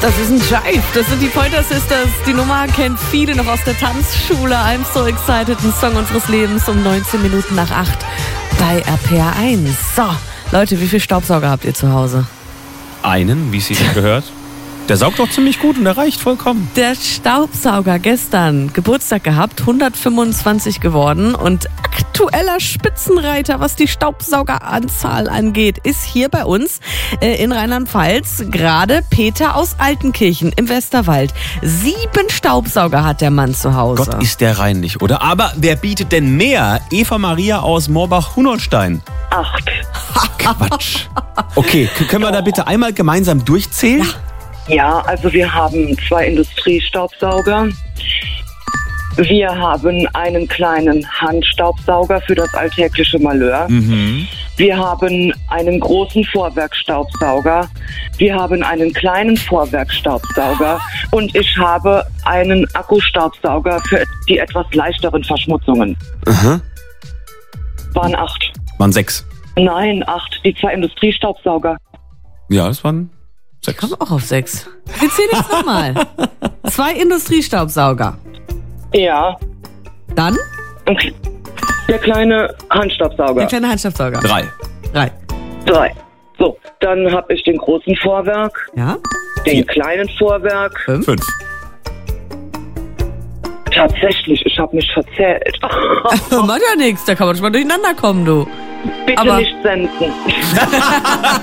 Das ist ein Jive. Das sind die Pointer Sisters. Die Nummer kennt viele noch aus der Tanzschule. I'm so excited. Ein Song unseres Lebens um 19 Minuten nach 8 bei RPR 1. So, Leute, wie viel Staubsauger habt ihr zu Hause? Einen, wie es sich gehört. Der saugt doch ziemlich gut und der reicht vollkommen. Der Staubsauger gestern Geburtstag gehabt, 125 geworden und aktueller Spitzenreiter, was die Staubsaugeranzahl angeht, ist hier bei uns in Rheinland-Pfalz gerade Peter aus Altenkirchen im Westerwald. 7 Staubsauger hat der Mann zu Hause. Gott, ist der reinlich, oder? Aber wer bietet denn mehr? Eva Maria aus Moorbach-Hunoltstein. 8. Quatsch. Okay, können wir da bitte einmal gemeinsam durchzählen? Ja, also wir haben 2 Industriestaubsauger. Wir haben einen kleinen Handstaubsauger für das alltägliche Malheur. Wir haben einen großen Vorwerkstaubsauger. Wir haben einen kleinen Vorwerkstaubsauger. Und ich habe einen Akkustaubsauger für die etwas leichteren Verschmutzungen. Aha. Waren 8. Waren 6. Nein, 8. Die 2 Industriestaubsauger. Ja, das waren 6. Komm auch auf 6. Wir zählen jetzt nochmal. 2 Industriestaubsauger. Ja. Dann? Okay. Der kleine Handstaubsauger. Der kleine Handstaubsauger. 3. 3. So, dann habe ich den großen Vorwerk, Ja? den kleinen Vorwerk. 5. Tatsächlich, ich habe mich verzählt. Macht ja nichts, da kann man schon mal durcheinander kommen, du. Bitte Aber- nicht senden.